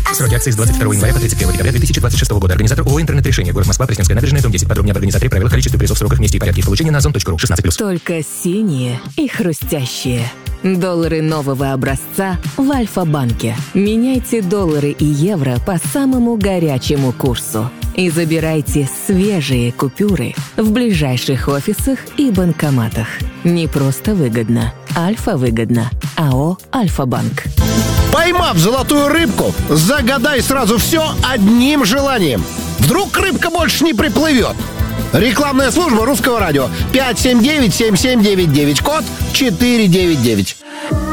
Сроки акции с 22 января по 31 декабря 2026 года. Организатор ООО «Интернет-решение». Город Москва, Пресненская набережная, дом 10. Подробнее об организаторе, правилах, количестве призов, сроках, месте и порядке их получения на ozon.ru. 16+. Только синие и хрустящие. Доллары нового образца в Альфа-банке. Меняйте доллары и евро по самому горячему курсу. И забирайте свежие купюры в ближайших офисах и банкоматах. Не просто выгодно. Альфа-выгодно. АО «Альфа-банк». Поймав золотую рыбку, загадай сразу все одним желанием. Вдруг рыбка больше не приплывет? Рекламная служба Русского радио. 579-7799, код 499.